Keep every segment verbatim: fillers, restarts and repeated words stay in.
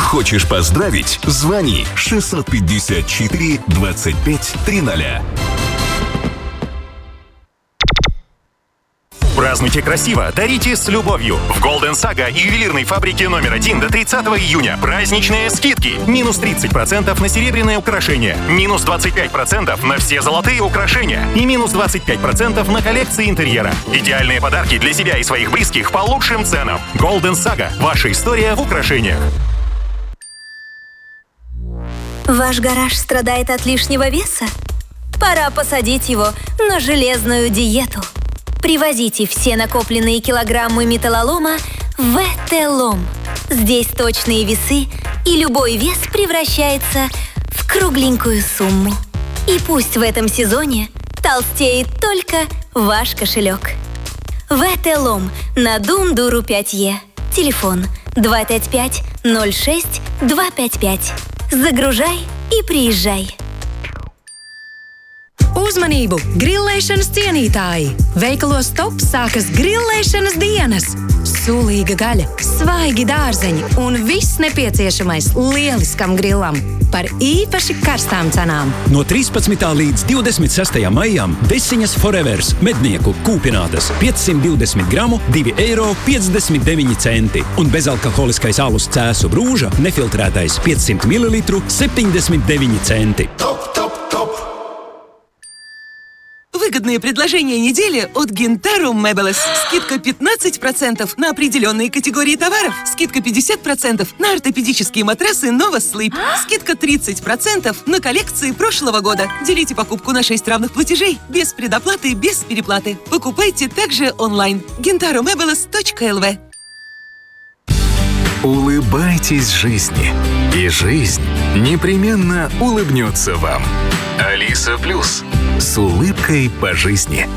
Хочешь поздравить? Звони шестьсот пятьдесят четыре двадцать пять триста. Празднуйте красиво, дарите с любовью. В Golden Saga и ювелирной фабрике номер один до тридцатого июня праздничные скидки. Минус тридцать процентов на серебряные украшения, минус двадцать пять процентов на все золотые украшения и минус двадцать пять процентов на коллекции интерьера. Идеальные подарки для себя и своих близких по лучшим ценам. Golden Saga. Ваша история в украшениях. Ваш гараж страдает от лишнего веса? Пора посадить его на железную диету. Привозите все накопленные килограммы металлолома в ВТ-лом. Здесь точные весы, и любой вес превращается в кругленькую сумму. И пусть в этом сезоне толстеет только ваш кошелек. ВТ-лом на Дундуру пять Е. Телефон два пять пять ноль шесть два пять пять. Загружай и приезжай. Uzmanību! Grillēšanas cienītāji! Veikalos Top sākas grillēšanas dienas! Sulīga gaļa, svaigi dārzeņi un viss nepieciešamais lieliskam grillam par īpaši karstām cenām. No trīspadsmitā līdz divdesmit sestajam maijam Desiņas Forevers mednieku kūpinātas piecsimt divdesmit gramu divi eiro piecdesmit deviņi centi un bezalkoholiskais alus Cēsu Brūža nefiltrētais piecsimt mililitru septiņdesmit deviņi centi. Топ, топ, топ! Выгодные предложения недели от Gintaro Meubles. Скидка пятнадцать процентов на определенные категории товаров. Скидка пятьдесят процентов на ортопедические матрасы Nova Sleep. Скидка тридцать процентов на коллекции прошлого года. Делите покупку на шесть равных платежей. Без предоплаты, без переплаты. Покупайте также онлайн. гинтаро мебелес точка эл ви. Улыбайтесь жизни, и жизнь непременно улыбнется вам. Алиса Плюс. С улыбкой по жизни.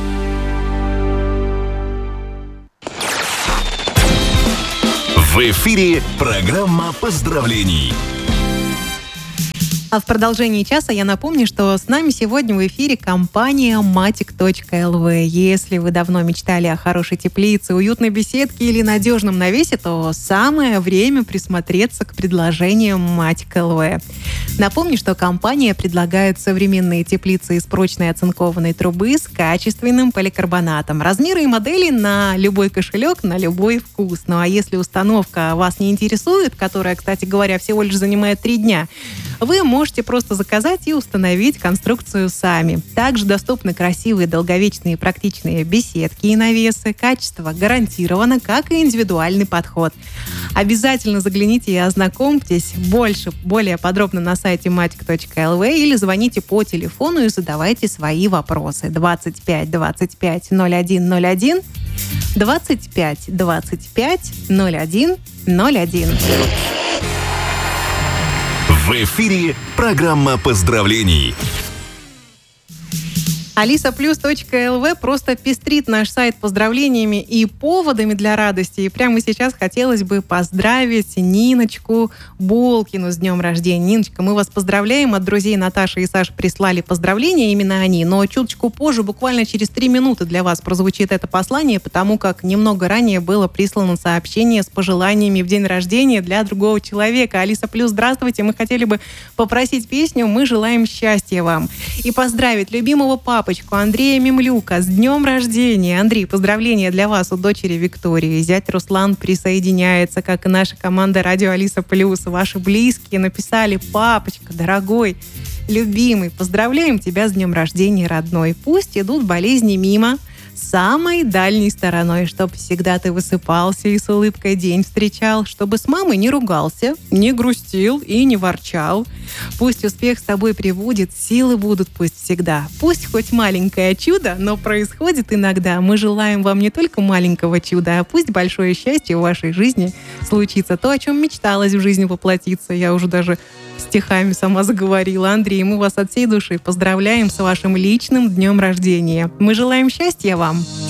В эфире программа поздравлений. А в продолжении часа я напомню, что с нами сегодня в эфире компания матик точка эл ви. Если вы давно мечтали о хорошей теплице, уютной беседке или надежном навесе, то самое время присмотреться к предложениям матик точка эл ви. Напомню, что компания предлагает современные теплицы из прочной оцинкованной трубы с качественным поликарбонатом. Размеры и модели на любой кошелек, на любой вкус. Ну а если установка вас не интересует, которая, кстати говоря, всего лишь занимает три дня, вы можете просто заказать и установить конструкцию сами. Также доступны красивые, долговечные и практичные беседки и навесы. Качество гарантировано, как и индивидуальный подход. Обязательно загляните и ознакомьтесь больше, более подробно на сайте матик точка эл ви или звоните по телефону и задавайте свои вопросы. двадцать пять двадцать пять ноль один ноль один, двадцать пять двадцать пять ноль один ноль один. В эфире программа поздравлений. алиса плюс точка эл ви просто пестрит наш сайт поздравлениями и поводами для радости. И прямо сейчас хотелось бы поздравить Ниночку Болкину с днем рождения. Ниночка, мы вас поздравляем. От друзей Наташи и Саши прислали поздравления, именно они. Но чуточку позже, буквально через три минуты для вас прозвучит это послание, потому как немного ранее было прислано сообщение с пожеланиями в день рождения для другого человека. Алиса Плюс, здравствуйте. Мы хотели бы попросить песню «Мы желаем счастья вам» и поздравить любимого папу Андрея Мемлюка с днем рождения. Андрей, поздравления для вас от дочери Виктории. Зять Руслан присоединяется, как и наша команда «Радио Алиса Плюс». Ваши близкие написали: «Папочка, дорогой, любимый, поздравляем тебя с днем рождения, родной. Пусть идут болезни мимо, самой дальней стороной, чтобы всегда ты высыпался и с улыбкой день встречал, чтобы с мамой не ругался, не грустил и не ворчал. Пусть успех с тобой прибудет, силы будут пусть всегда. Пусть хоть маленькое чудо, но происходит иногда. Мы желаем вам не только маленького чуда, а пусть большое счастье в вашей жизни случится. То, о чем мечталось в жизни воплотиться. Я уже даже стихами сама заговорила. Андрей, мы вас от всей души поздравляем с вашим личным днем рождения. Мы желаем счастья вам.